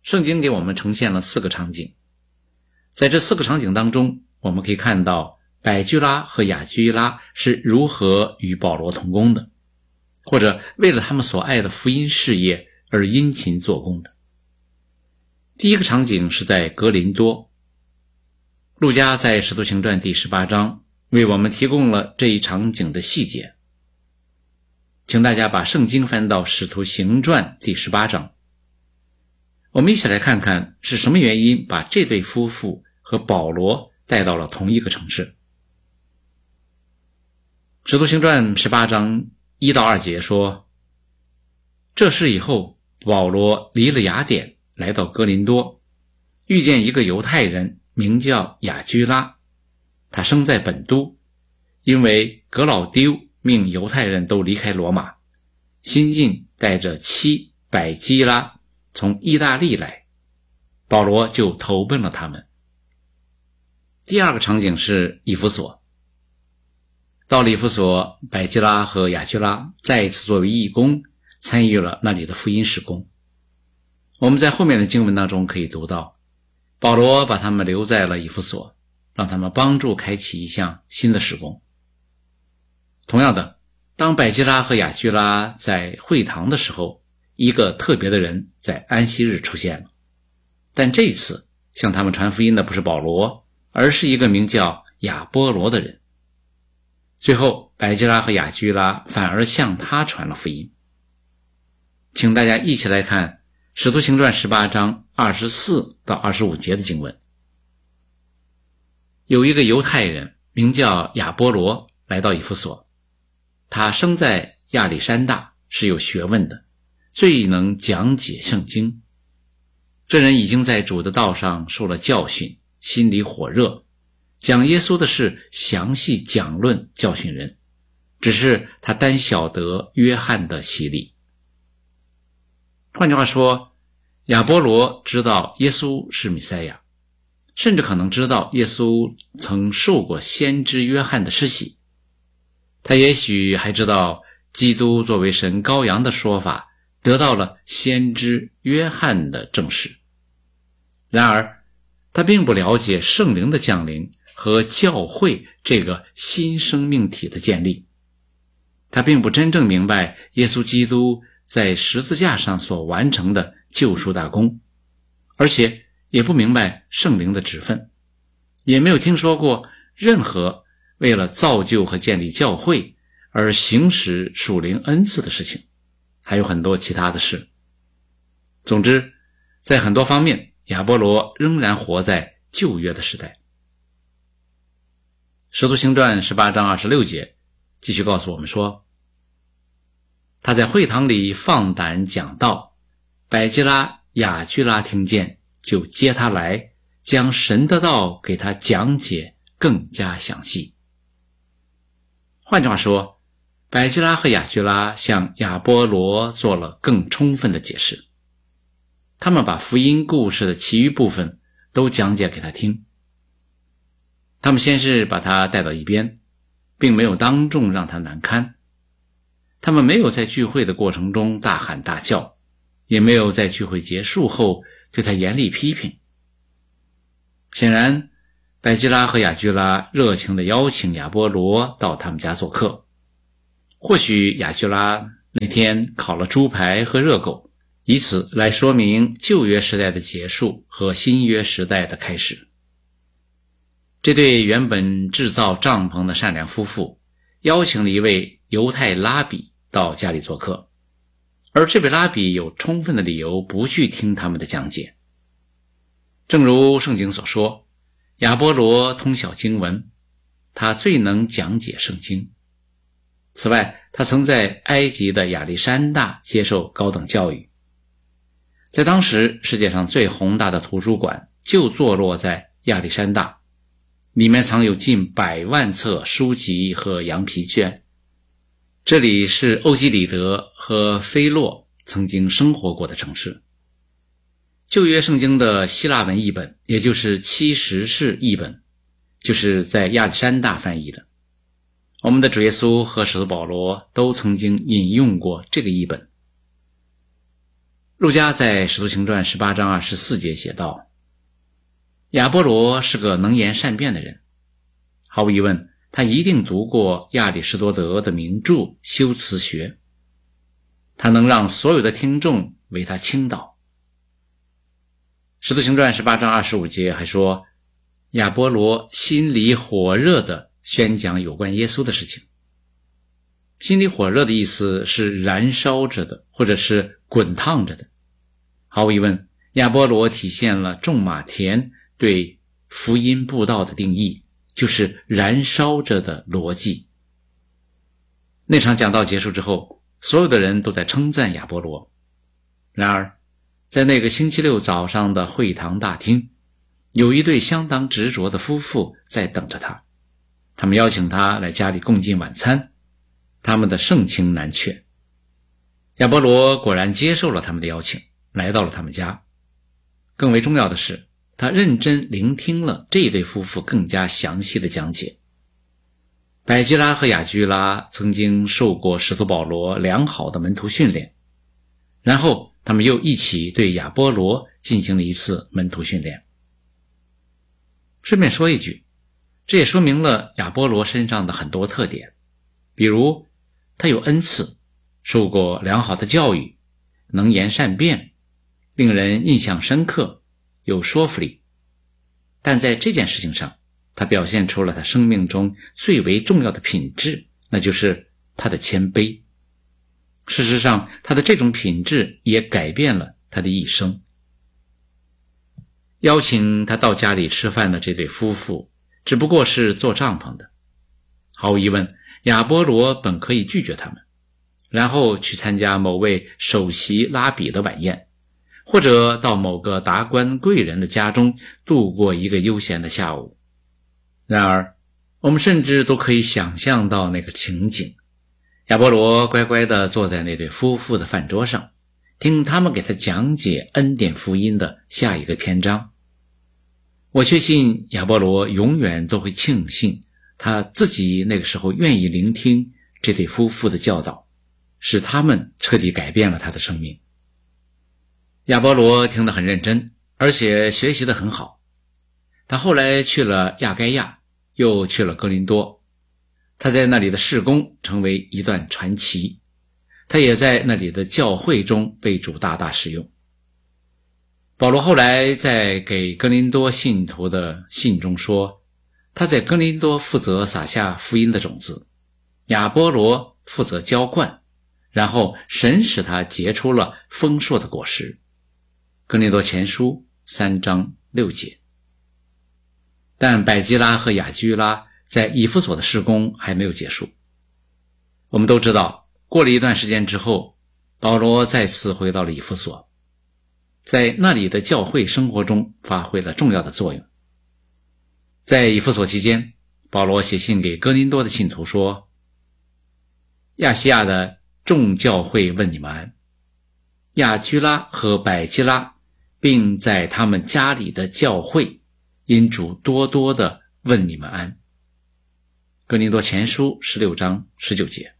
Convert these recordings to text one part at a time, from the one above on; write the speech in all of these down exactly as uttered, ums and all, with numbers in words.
圣经给我们呈现了四个场景。在这四个场景当中，我们可以看到百基拉和雅居拉是如何与保罗同工的，或者为了他们所爱的福音事业而殷勤做工的。第一个场景是在格林多，路加在使徒行传第十八章为我们提供了这一场景的细节。请大家把圣经翻到使徒行传第十八章，我们一起来看看是什么原因把这对夫妇和保罗带到了同一个城市。使徒行传十八章一到二节说，这事以后，保罗离了雅典，来到哥林多，遇见一个犹太人，名叫雅居拉，他生在本都，因为格老丢命犹太人都离开罗马，新近带着妻百基拉从意大利来，保罗就投奔了他们。第二个场景是以弗所，到了以弗所，百基拉和雅居拉再一次作为义工参与了那里的福音事工。我们在后面的经文当中可以读到，保罗把他们留在了以弗所，让他们帮助开启一项新的事工。同样的，当百基拉和雅居拉在会堂的时候，一个特别的人在安息日出现了，但这次向他们传福音的不是保罗，而是一个名叫亚波罗的人。最后百基拉和雅居拉反而向他传了福音。请大家一起来看使徒行传十八章二十四到二十五节的经文。有一个犹太人名叫亚波罗来到以弗所，他生在亚历山大，是有学问的，最能讲解圣经。这人已经在主的道上受了教训，心里火热，讲耶稣的事详细讲论教训人，只是他单晓得约翰的洗礼。换句话说，亚波罗知道耶稣是弥赛亚，甚至可能知道耶稣曾受过先知约翰的施洗。他也许还知道基督作为神羔羊的说法得到了先知约翰的证实。然而他并不了解圣灵的降临和教会这个新生命体的建立，他并不真正明白耶稣基督在十字架上所完成的救赎大功，而且也不明白圣灵的职分，也没有听说过任何为了造就和建立教会而行使属灵恩赐的事情，还有很多其他的事。总之，在很多方面，亚波罗仍然活在旧约的时代。使徒行传十八章二十六节继续告诉我们说，他在会堂里放胆讲道，百基拉、雅居拉听见，就接他来，将神的道给他讲解更加详细。换句话说，百基拉和雅居拉向亚波罗做了更充分的解释，他们把福音故事的其余部分都讲解给他听。他们先是把他带到一边，并没有当众让他难堪。他们没有在聚会的过程中大喊大叫，也没有在聚会结束后对他严厉批评。显然，百基拉和雅居拉热情地邀请亚波罗到他们家做客。或许雅居拉那天烤了猪排和热狗，以此来说明旧约时代的结束和新约时代的开始。这对原本制造帐篷的善良夫妇邀请了一位犹太拉比到家里做客，而这位拉比有充分的理由不去听他们的讲解。正如圣经所说，亚波罗通晓经文，他最能讲解圣经。此外，他曾在埃及的亚历山大接受高等教育。在当时，世界上最宏大的图书馆就坐落在亚历山大，里面藏有近百万册书籍和羊皮卷。这里是欧几里得和菲洛曾经生活过的城市。旧约圣经的希腊文译本，也就是七十士译本，就是在亚历山大翻译的。我们的主耶稣和使徒保罗都曾经引用过这个译本。 路加在使徒行传十八章二十四节写道，亚波罗是个能言善辩的人，毫无疑问，他一定读过亚里士多德的名著《修辞学》，他能让所有的听众为他倾倒。使徒行传十八章二十五节还说，亚波罗心里火热地宣讲有关耶稣的事情。心里火热的意思是燃烧着的，或者是滚烫着的。毫无疑问，亚波罗体现了众马田对福音布道的定义，就是燃烧着的逻辑。那场讲道结束之后，所有的人都在称赞亚波罗。然而，在那个星期六早上的会堂大厅，有一对相当执着的夫妇在等着他，他们邀请他来家里共进晚餐，他们的盛情难却。亚波罗果然接受了他们的邀请，来到了他们家。更为重要的是，他认真聆听了这一对夫妇更加详细的讲解。百基拉和雅居拉曾经受过使徒保罗良好的门徒训练，然后他们又一起对亚波罗进行了一次门徒训练。顺便说一句，这也说明了亚波罗身上的很多特点，比如他有恩赐，受过良好的教育，能言善辩，令人印象深刻，有说服力。但在这件事情上，他表现出了他生命中最为重要的品质，那就是他的谦卑。事实上，他的这种品质也改变了他的一生。邀请他到家里吃饭的这对夫妇只不过是做帐篷的。毫无疑问，亚波罗本可以拒绝他们，然后去参加某位首席拉比的晚宴，或者到某个达官贵人的家中度过一个悠闲的下午。然而，我们甚至都可以想象到那个情景，亚波罗乖乖地坐在那对夫妇的饭桌上，听他们给他讲解恩典福音的下一个篇章。我确信亚波罗永远都会庆幸他自己那个时候愿意聆听这对夫妇的教导，使他们彻底改变了他的生命。亚波罗听得很认真，而且学习得很好。他后来去了亚该亚，又去了哥林多，他在那里的事工成为一段传奇，他也在那里的教会中被主大大使用。保罗后来在给哥林多信徒的信中说，他在哥林多负责撒下福音的种子，亚波罗负责浇灌，然后神使他结出了丰硕的果实。哥林多前书三章六节。但百基拉和雅居拉在以弗所的事工还没有结束。我们都知道，过了一段时间之后，保罗再次回到了以弗所，在那里的教会生活中发挥了重要的作用。在以弗所期间，保罗写信给哥林多的信徒说，亚细亚的众教会问你们安，雅居拉和百基拉并在他们家里的教会因主多多的问你们安。哥林多前书十六章十九节。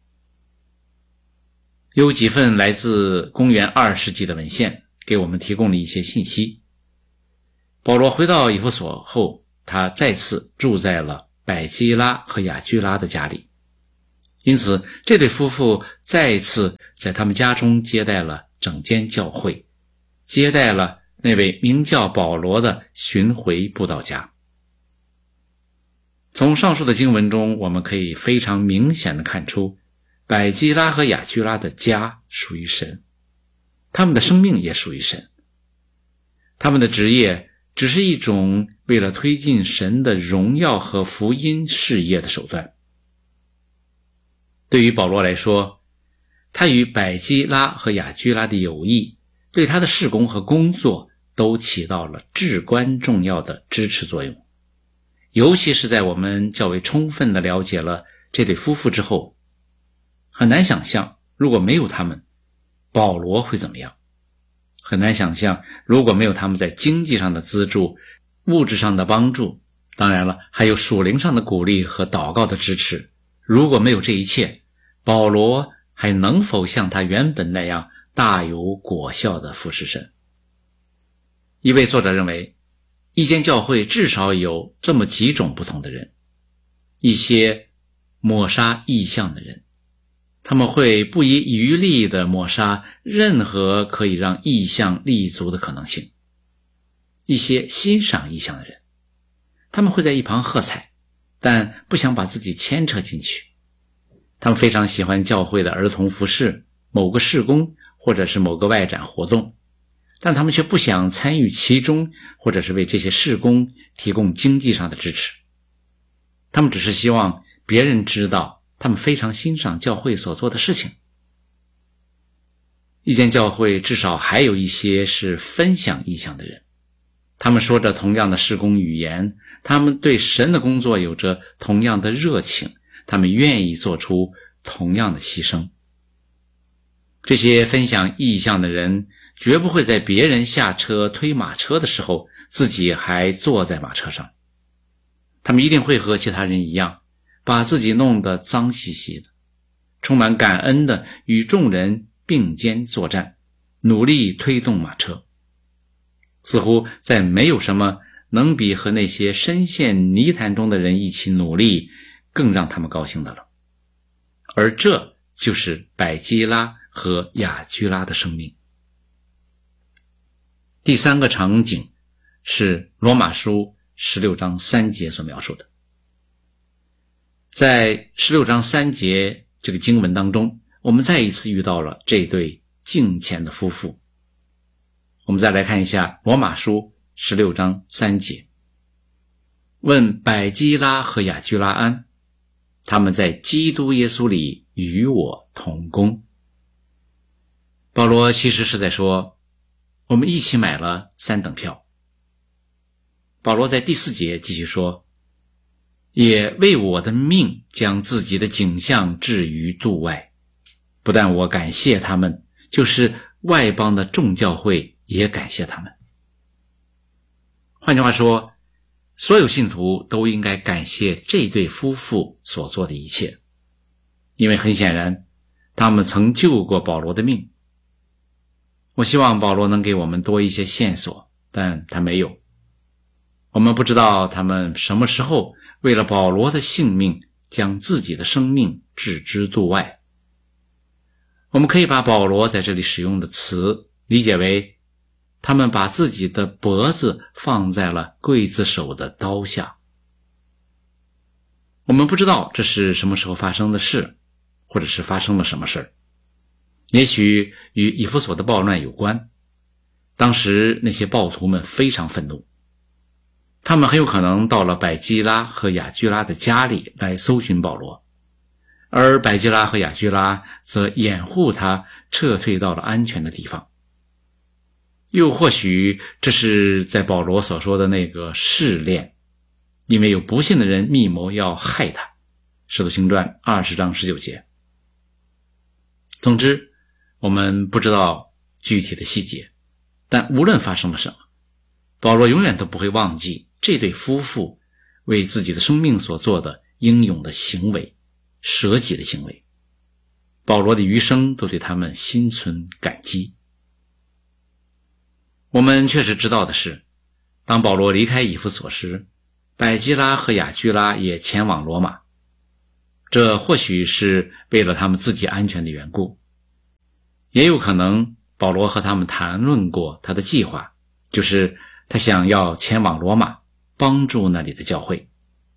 有几份来自公元二世纪的文献给我们提供了一些信息。保罗回到以弗所后，他再次住在了百基拉和雅居拉的家里，因此这对夫妇再次在他们家中接待了整间教会，接待了那位名叫保罗的巡回布道家。从上述的经文中，我们可以非常明显地看出，百基拉和雅居拉的家属于神，他们的生命也属于神。他们的职业只是一种为了推进神的荣耀和福音事业的手段。对于保罗来说，他与百基拉和雅居拉的友谊对他的事工和工作都起到了至关重要的支持作用。尤其是在我们较为充分地了解了这对夫妇之后，很难想象如果没有他们，保罗会怎么样。很难想象如果没有他们在经济上的资助，物质上的帮助，当然了，还有属灵上的鼓励和祷告的支持，如果没有这一切，保罗还能否像他原本那样大有果效的服侍神。一位作者认为，一间教会至少有这么几种不同的人：一些抹杀异象的人，他们会不遗余力地抹杀任何可以让异象立足的可能性；一些欣赏异象的人，他们会在一旁喝彩，但不想把自己牵扯进去。他们非常喜欢教会的儿童服事、某个事工或者是某个外展活动，但他们却不想参与其中，或者是为这些事工提供经济上的支持。他们只是希望别人知道他们非常欣赏教会所做的事情。一间教会至少还有一些是分享异象的人，他们说着同样的事工语言，他们对神的工作有着同样的热情，他们愿意做出同样的牺牲。这些分享异象的人绝不会在别人下车推马车的时候自己还坐在马车上，他们一定会和其他人一样，把自己弄得脏兮兮的，充满感恩的与众人并肩作战，努力推动马车。似乎再没有什么能比和那些深陷泥潭中的人一起努力更让他们高兴的了。而这就是百基拉和雅居拉的生命。第三个场景是罗马书十六章三节所描述的。在十六章三节这个经文当中，我们再一次遇到了这对敬虔的夫妇。我们再来看一下罗马书十六章三节，问百基拉和雅居拉安，他们在基督耶稣里与我同工。保罗其实是在说，我们一起买了三等票。保罗在第四节继续说，也为我的命将自己的景象置于度外，不但我感谢他们，就是外邦的众教会也感谢他们。换句话说，所有信徒都应该感谢这对夫妇所做的一切，因为很显然他们曾救过保罗的命。我希望保罗能给我们多一些线索，但他没有。我们不知道他们什么时候为了保罗的性命将自己的生命置之度外。我们可以把保罗在这里使用的词理解为，他们把自己的脖子放在了刽子手的刀下。我们不知道这是什么时候发生的事，或者是发生了什么事，也许与以弗所的暴乱有关。当时那些暴徒们非常愤怒，他们很有可能到了百基拉和雅居拉的家里来搜寻保罗，而百基拉和雅居拉则掩护他撤退到了安全的地方。又或许这是在保罗所说的那个试炼，因为有不信的人密谋要害他。使徒行传二十章十九节。总之，我们不知道具体的细节，但无论发生了什么，保罗永远都不会忘记这对夫妇为自己的生命所做的英勇的行为，舍己的行为。保罗的余生都对他们心存感激。我们确实知道的是，当保罗离开以弗所时，百基拉和雅居拉也前往罗马。这或许是为了他们自己安全的缘故，也有可能保罗和他们谈论过他的计划，就是他想要前往罗马帮助那里的教会。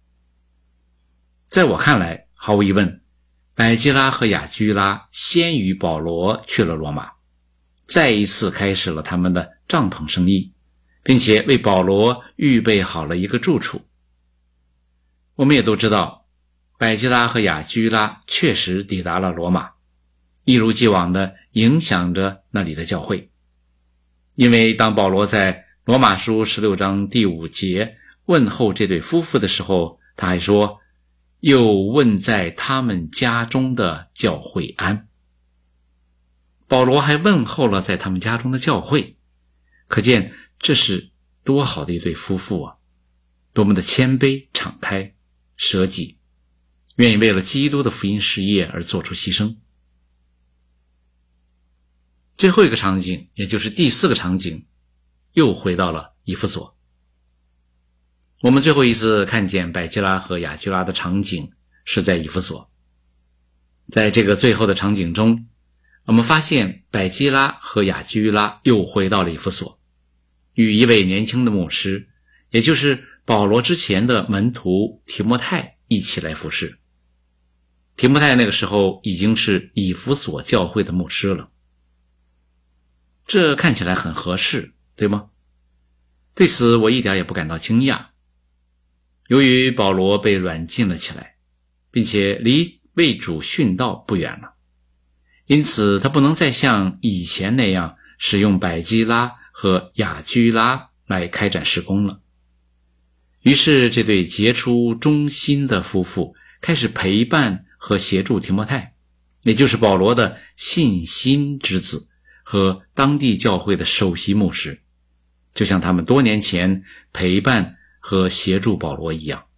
在我看来，毫无疑问，百基拉和雅居拉先于保罗去了罗马，再一次开始了他们的帐篷生意，并且为保罗预备好了一个住处。我们也都知道，百基拉和雅居拉确实抵达了罗马，一如既往地影响着那里的教会。因为当保罗在罗马书十六章第五节问候这对夫妇的时候，他还说，又问在他们家中的教会安。保罗还问候了在他们家中的教会，可见这是多好的一对夫妇啊，多么的谦卑敞开舍己，愿意为了基督的福音事业而做出牺牲。 最后一个场景，也就是第四个场景，又回到了以弗所。我们最后一次看见百基拉和雅居拉的场景是在以弗所。在这个最后的场景中，我们发现百基拉和雅居拉又回到了以弗所，与一位年轻的牧师，也就是保罗之前的门徒提摩太一起来服侍。提摩太那个时候已经是以弗所教会的牧师了。这看起来很合适，对吗？对此我一点也不感到惊讶。由于保罗被软禁了起来，并且离为主殉道不远了，因此他不能再像以前那样使用百基拉和雅居拉来开展事工了。于是这对杰出忠心的夫妇开始陪伴和协助提摩太，也就是保罗的信心之子和当地教会的首席牧师，就像他们多年前陪伴和协助保罗一样。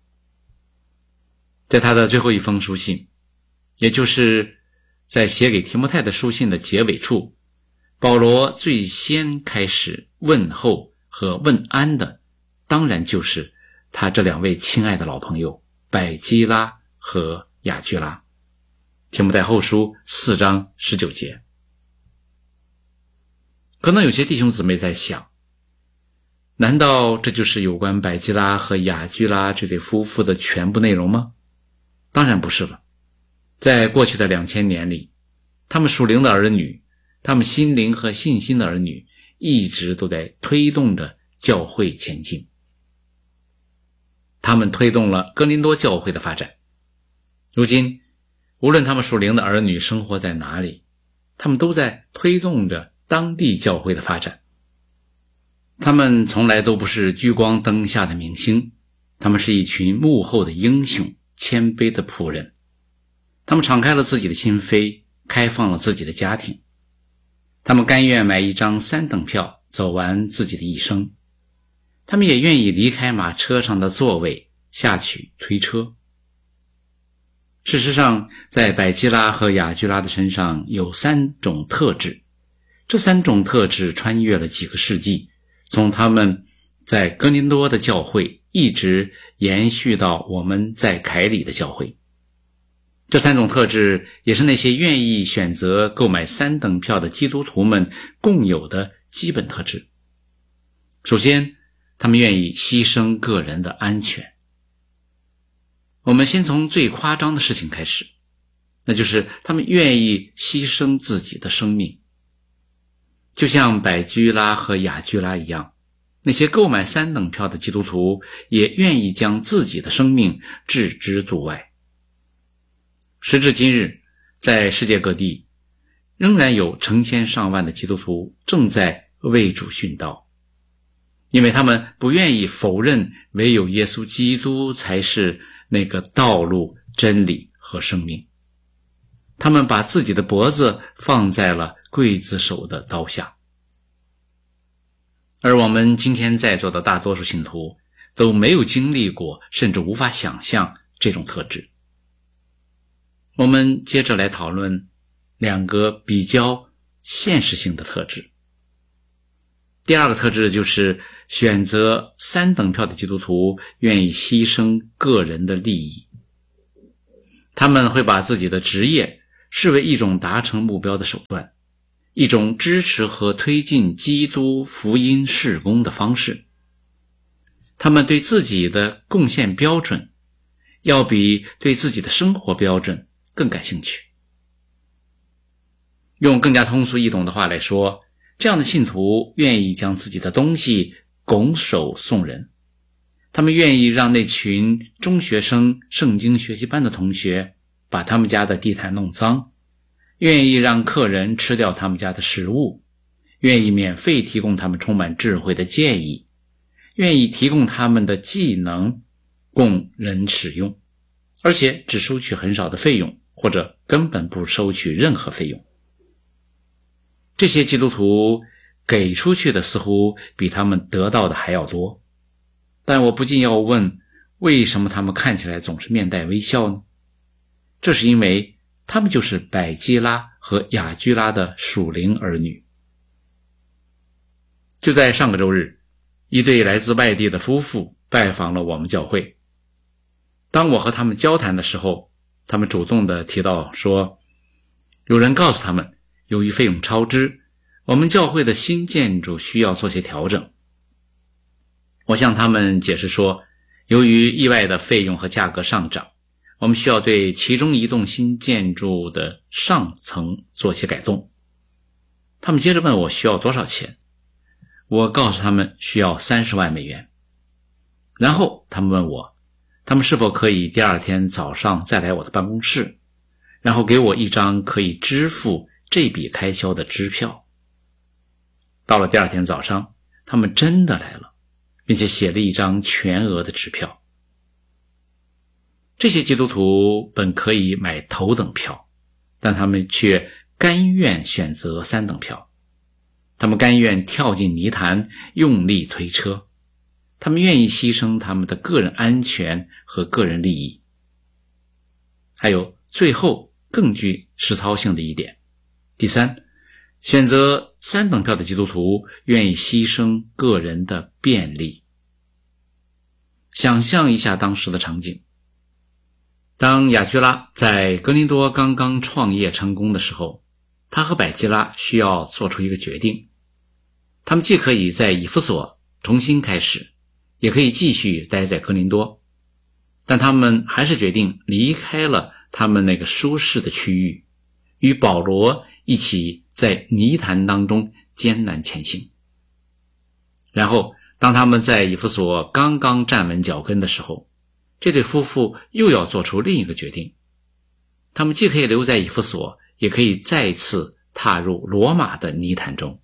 在他的最后一封书信，也就是在写给提摩太的书信的结尾处，保罗最先开始问候和问安的，当然就是他这两位亲爱的老朋友百基拉和雅居拉。提摩太后书四章十九节。可能有些弟兄姊妹在想，难道这就是有关百基拉和雅居拉这对夫妇的全部内容吗？当然不是了。在过去的两千年里，他们属灵的儿女，他们心灵和信心的儿女，一直都在推动着教会前进。他们推动了哥林多教会的发展。如今，无论他们属灵的儿女生活在哪里，他们都在推动着当地教会的发展。他们从来都不是聚光灯下的明星，他们是一群幕后的英雄，谦卑的仆人。他们敞开了自己的心扉，开放了自己的家庭。他们甘愿买一张三等票，走完自己的一生。他们也愿意离开马车上的座位，下去推车。事实上，在百基拉和雅居拉的身上有三种特质，这三种特质穿越了几个世纪，从他们在哥林多的教会一直延续到我们在凯里的教会。这三种特质也是那些愿意选择购买三等票的基督徒们共有的基本特质。首先，他们愿意牺牲个人的安全。我们先从最夸张的事情开始，那就是他们愿意牺牲自己的生命。就像百基拉和雅居拉一样，那些购买三等票的基督徒也愿意将自己的生命置之度外。时至今日，在世界各地仍然有成千上万的基督徒正在为主殉道，因为他们不愿意否认唯有耶稣基督才是那个道路、真理和生命。他们把自己的脖子放在了刽子手的刀下。而我们今天在座的大多数信徒都没有经历过，甚至无法想象这种特质。我们接着来讨论两个比较现实性的特质。第二个特质就是选择三等票的基督徒愿意牺牲个人的利益。他们会把自己的职业视为一种达成目标的手段，一种支持和推进基督福音事工的方式。他们对自己的贡献标准要比对自己的生活标准更感兴趣。用更加通俗易懂的话来说，这样的信徒愿意将自己的东西拱手送人。他们愿意让那群中学生圣经学习班的同学把他们家的地毯弄脏，愿意让客人吃掉他们家的食物，愿意免费提供他们充满智慧的建议，愿意提供他们的技能供人使用，而且只收取很少的费用，或者根本不收取任何费用。这些基督徒给出去的似乎比他们得到的还要多，但我不禁要问，为什么他们看起来总是面带微笑呢？这是因为他们就是百基拉和雅居拉的属灵儿女。就在上个周日，一对来自外地的夫妇拜访了我们教会。当我和他们交谈的时候，他们主动地提到说，有人告诉他们，由于费用超支，我们教会的新建筑需要做些调整。我向他们解释说，由于意外的费用和价格上涨，我们需要对其中一栋新建筑的上层做些改动。他们接着问我需要多少钱，我告诉他们需要三十万美元。然后他们问我，他们是否可以第二天早上再来我的办公室，然后给我一张可以支付这笔开销的支票。到了第二天早上，他们真的来了，并且写了一张全额的支票。这些基督徒本可以买头等票，但他们却甘愿选择三等票。他们甘愿跳进泥潭，用力推车。他们愿意牺牲他们的个人安全和个人利益。还有最后更具实操性的一点，第三，选择三等票的基督徒愿意牺牲个人的便利。想象一下当时的场景，当雅居拉在哥林多刚刚创业成功的时候，他和百基拉需要做出一个决定。他们既可以在以弗所重新开始，也可以继续待在哥林多，但他们还是决定离开了他们那个舒适的区域，与保罗一起在泥潭当中艰难前行。然后当他们在以弗所刚刚站稳脚跟的时候，这对夫妇又要做出另一个决定。他们既可以留在以弗所，也可以再次踏入罗马的泥潭中。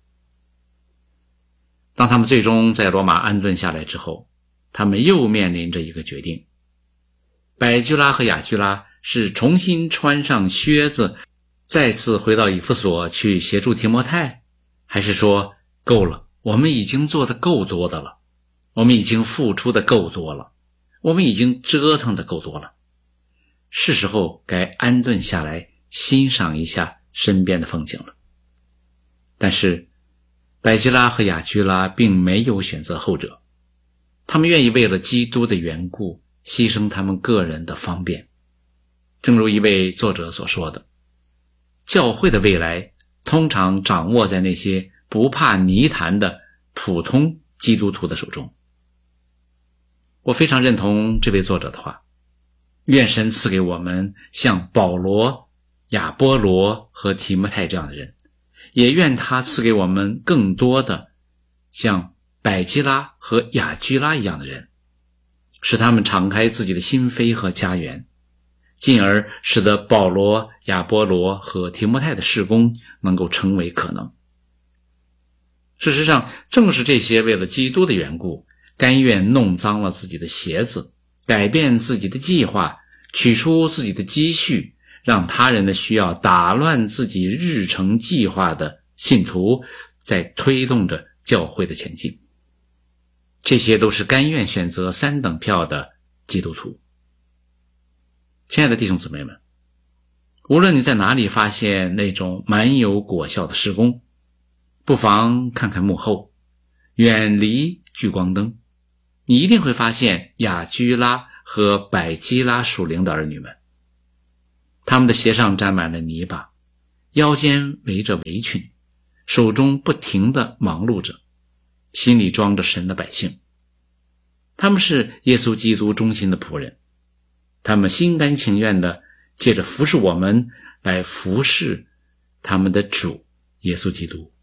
当他们最终在罗马安顿下来之后，他们又面临着一个决定。百居拉和雅居拉是重新穿上靴子，再次回到以弗所去协助提摩太，还是说够了，我们已经做得够多的了，我们已经付出的够多了，我们已经折腾的够多了，是时候该安顿下来，欣赏一下身边的风景了。但是百基拉和雅居拉并没有选择后者，他们愿意为了基督的缘故牺牲他们个人的方便。正如一位作者所说的，教会的未来通常掌握在那些不怕泥潭的普通基督徒的手中。我非常认同这位作者的话，愿神赐给我们像保罗、亚波罗和提摩太这样的人，也愿他赐给我们更多的像百基拉和雅居拉一样的人，使他们敞开自己的心扉和家园，进而使得保罗、亚波罗和提摩太的事工能够成为可能。事实上，正是这些为了基督的缘故，甘愿弄脏了自己的鞋子，改变自己的计划，取出自己的积蓄，让他人的需要打乱自己日程计划的信徒，在推动着教会的前进。这些都是甘愿选择三等票的基督徒。亲爱的弟兄姊妹们，无论你在哪里发现那种蛮有果效的事工，不妨看看幕后，远离聚光灯，你一定会发现雅居拉和百基拉属灵的儿女们。他们的鞋上沾满了泥巴，腰间围着围裙，手中不停地忙碌着，心里装着神的百姓。他们是耶稣基督忠心的仆人，他们心甘情愿地借着服侍我们来服侍他们的主耶稣基督。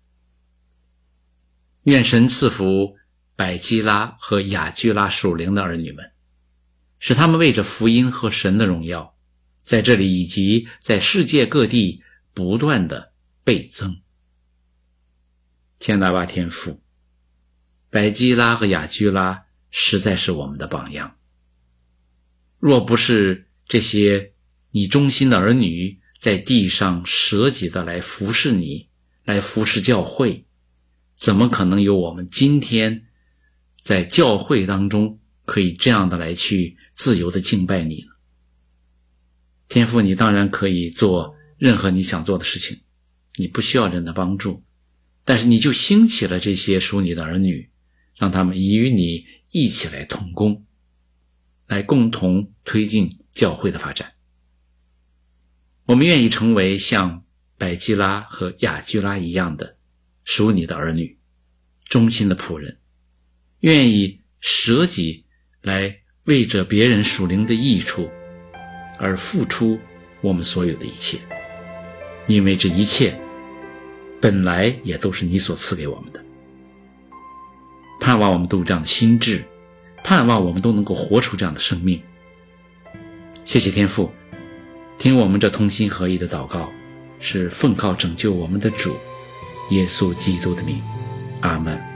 愿神赐福百基拉和雅居拉属灵的儿女们，使他们为着福音和神的荣耀，在这里以及在世界各地不断的倍增。天大爸天父，百基拉和雅居拉实在是我们的榜样。若不是这些你忠心的儿女在地上舍己的来服侍你，来服侍教会，怎么可能有我们今天在教会当中可以这样的来去自由的敬拜你呢？天父，你当然可以做任何你想做的事情， 你不需要人的帮助，但是你就兴起了这些属你的儿女，让他们与你一起来同工，来共同推进教会的发展。我们愿意成为像百基拉和雅居拉一样的属你的儿女，忠心的仆人，愿意舍己来为着别人属灵的益处而付出我们所有的一切，因为这一切本来也都是你所赐给我们的。盼望我们都有这样的心志，盼望我们都能够活出这样的生命。谢谢天父，听我们这同心合一的祷告，是奉靠拯救我们的主耶稣基督的名，阿们。